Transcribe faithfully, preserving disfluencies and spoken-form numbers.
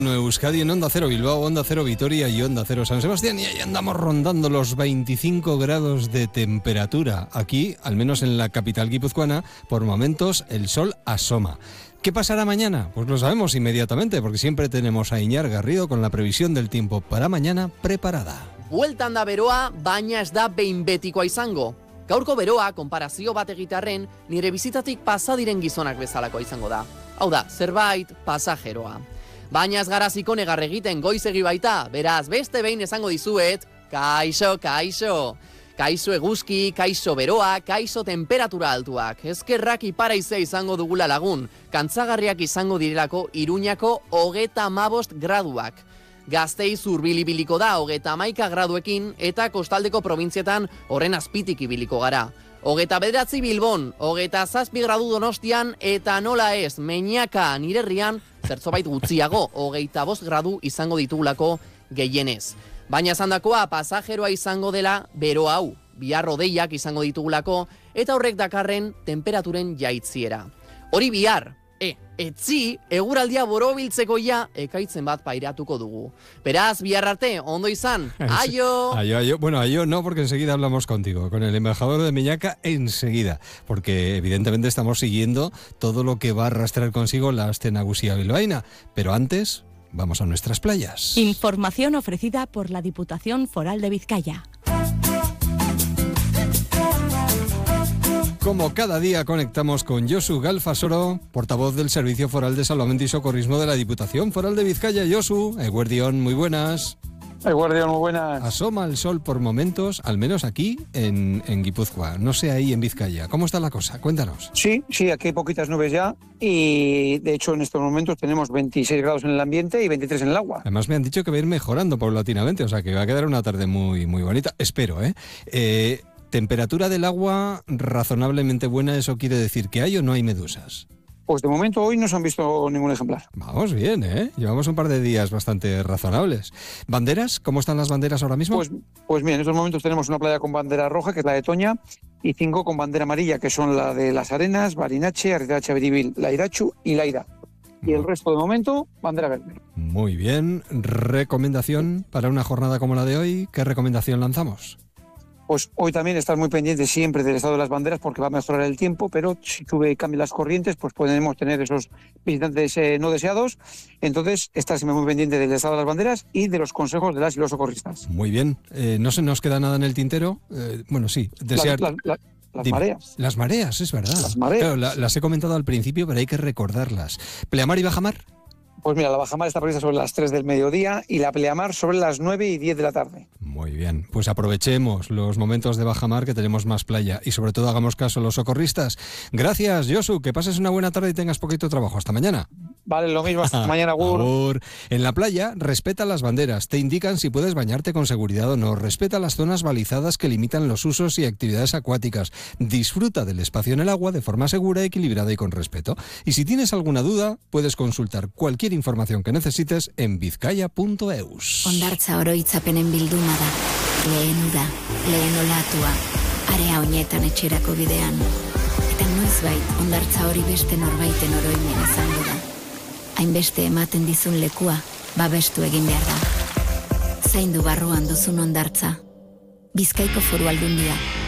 Euskadi en Onda Cero Bilbao, Onda Cero Vitoria y Onda Cero San Sebastián, y ahí andamos rondando los veinticinco grados de temperatura. Aquí, al menos en la capital guipuzcoana, por momentos el sol asoma. ¿Qué pasará mañana? Pues lo sabemos inmediatamente, porque siempre tenemos a Iñar Garrido con la previsión del tiempo para mañana preparada. Bueltan da beroa, baina ez da behin betikoa izango. Gaurko beroa, konparazio bat egitearren, nire bizitatik pasa diren gizonak bezalakoa izango da. Hau da, zerbait pasajeroa. Baina ez garaziko negar egiten goizegi baita, beraz beste behin esango dizuet, kaixo, kaixo. Kaixo eguzki, kaixo beroa, kaixo temperatura altuak. Ezkerrak iparaizea izango dugula lagun, kantzagarriak izango direlako Iruñako hogeta hamabost graduak. Gasteiz hurbilibiliko da hogeta hamaika graduekin eta kostaldeko probintzietan horren azpitik ibiliko gara. Hogeta bederatzi Bilbon, hogeta zazpi gradu Donostian eta nola ez, Meñaka nirerrian, zertzobait gutxiago, hogeita bost gradu izango ditugulako gehienez. Baina zandakoa pasajeroa izango dela bero hau, bihar hodeiak izango ditugulako eta horrek dakarren temperaturen jaitziera. Hori bihar, e, etzi, eguraldia borobiltzeko ja ekaitzen bat pairatuko dugu. Beraz, bihar arte, ondo izan, aio! Aio, aio. Bueno, aio no, porque enseguida hablamos contigo, con el embajador de Meñaka enseguida, porque evidentemente estamos siguiendo todo lo que va a arrastrar consigo la aste nagusia bilbaína. Pero antes, vamos a nuestras playas. Información ofrecida por la Diputación Foral de Vizcaya. Como cada día conectamos con Josu Galfasoro, portavoz del Servicio Foral de Salvamento y Socorrismo de la Diputación Foral de Vizcaya. Josu, eguerdión, muy buenas. Eguerdión, muy buenas. Asoma el sol por momentos, al menos aquí en, en Guipúzcoa, no sé ahí en Vizcaya. ¿Cómo está la cosa? Cuéntanos. Sí, sí, aquí hay poquitas nubes ya y de hecho en estos momentos tenemos veintiséis grados en el ambiente y veintitrés en el agua. Además me han dicho que va a ir mejorando paulatinamente, o sea que va a quedar una tarde muy, muy bonita. Espero, ¿eh? eh Temperatura del agua razonablemente buena, ¿eso quiere decir que hay o no hay medusas? Pues de momento hoy no se han visto ningún ejemplar. Vamos bien, ¿eh? Llevamos un par de días bastante razonables. ¿Banderas? ¿Cómo están las banderas ahora mismo? Pues, pues mira, en estos momentos tenemos una playa con bandera roja, que es la de Toña, y cinco con bandera amarilla, que son la de Las Arenas, Barinache, Arridache, Beribil, La Irachu y La Ira. Y el resto de momento, bandera verde. Muy bien. ¿Recomendación para una jornada como la de hoy? ¿Qué recomendación lanzamos? Pues hoy también estar muy pendiente siempre del estado de las banderas porque va a mejorar el tiempo, pero si sube y cambian las corrientes, pues podemos tener esos visitantes eh, no deseados. Entonces, estar siempre muy pendiente del estado de las banderas y de los consejos de las y los socorristas. Muy bien. Eh, ¿no se nos queda nada en el tintero? Eh, bueno, sí. Desear... La, la, la, las Dime. mareas. Las mareas, es verdad. Las mareas. Claro, la, las he comentado al principio, pero hay que recordarlas. ¿Pleamar y bajamar? Pues mira, la bajamar está prevista sobre las tres del mediodía y la pleamar sobre las nueve y diez de la tarde. Muy bien, pues aprovechemos los momentos de bajamar que tenemos más playa y sobre todo hagamos caso a los socorristas. Gracias, Josu, que pases una buena tarde y tengas poquito trabajo. Hasta mañana. Vale, lo mismo, hasta mañana, Gur. Agur. En la playa, respeta las banderas, te indican si puedes bañarte con seguridad o no, respeta las zonas balizadas que limitan los usos y actividades acuáticas, disfruta del espacio en el agua de forma segura, equilibrada y con respeto. Y si tienes alguna duda, puedes consultar cualquier información que necesites en bizkaia punto eus. Hondartza oroitzapenen bilduma da, lehen ura, lehen olatua, area honetan etxerako bidean. Eta noizbait, hondartza hori beste norbaiten oroimen izango da. Hainbeste ematen dizun lekua, babestu egin behar da. Zaindu barruan duzun hondartza. Bizkaiko Foru Aldundia.